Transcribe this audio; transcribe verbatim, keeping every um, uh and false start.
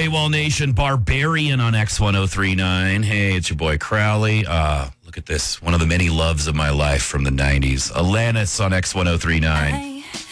AWOL Nation, Barbarian on X ten thirty-nine. Hey, it's your boy Crowley. Uh, look at this. One of the many loves of my life from the nineties. Alanis on X ten thirty-nine.